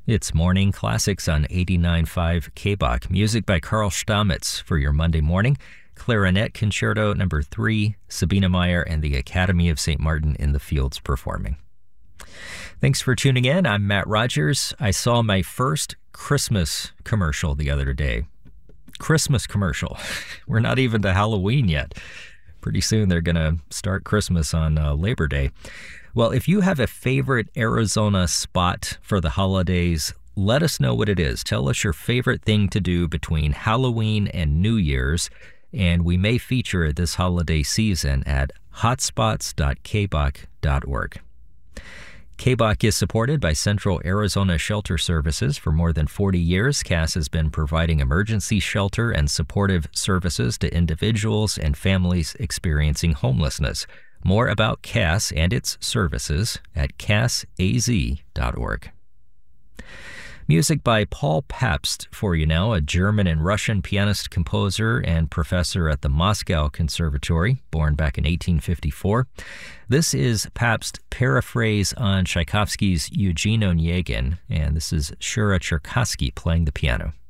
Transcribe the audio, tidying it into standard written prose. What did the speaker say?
It's Morning Classics on 89.5 KBOK. Music by Carl Stamitz for your Monday morning. Clarinet Concerto No. 3, Sabina Meyer and the Academy of St. Martin in the Fields performing. Thanks for tuning in. I'm Matt Rogers. I saw my first Christmas commercial the other day. Christmas commercial. We're not even to Halloween yet. Pretty soon they're going to start Christmas on Labor Day. Well, if you have a favorite Arizona spot for the holidays, let us know what it is. Tell us your favorite thing to do between Halloween and New Year's, and we may feature it this holiday season at hotspots.kbok.org. KBOK is supported by Central Arizona Shelter Services. For more than 40 years, CAS has been providing emergency shelter and supportive services to individuals and families experiencing homelessness. More about CAS and its services at casaz.org. Music by Paul Pabst for you now, a German and Russian pianist, composer, and professor at the Moscow Conservatory, born back in 1854. This is Pabst's paraphrase on Tchaikovsky's Eugene Onegin, and this is Shura Cherkassky playing the piano.